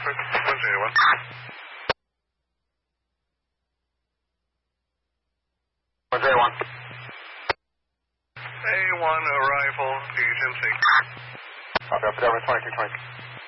traffic. Where's A1? Where's A1? A1 arrival, DHMC. Copy, up to 2220.